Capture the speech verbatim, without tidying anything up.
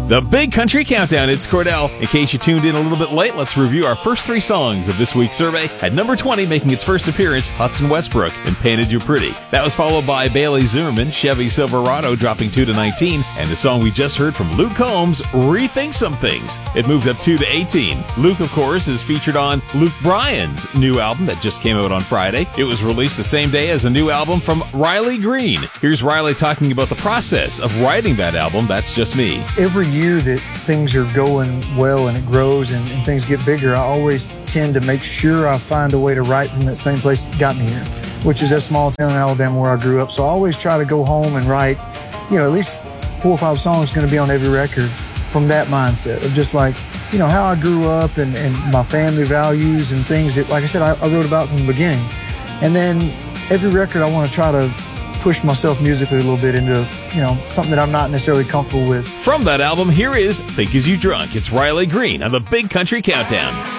The Big Country Countdown, it's Cordell. In case you tuned in a little bit late, let's review our first three songs of this week's survey. At number twenty, making its first appearance, Hudson Westbrook and Painted You Pretty. That was followed by Bailey Zimmerman, Chevy Silverado, dropping two to nineteen, and the song we just heard from Luke Combs, Rethink Some Things. It moved up two to eighteen. Luke, of course, is featured on Luke Bryan's new album that just came out on Friday. It was released the same day as a new album from Riley Green. Here's Riley talking about the process of writing that album, That's Just Me. Every year that things are going well and it grows and, and things get bigger, I always tend to make sure I find a way to write from that same place that got me here, which is that small town in Alabama where I grew up. So I always try to go home and write, you know, at least four or five songs going to be on every record from that mindset of just like, you know, how I grew up and, and my family values and things that, like I said, I, I wrote about from the beginning. And then every record I want to try to push myself musically a little bit into, you know, something that I'm not necessarily comfortable with. From that album, here is Think As You Drunk. It's Riley Green on the Big Country Countdown.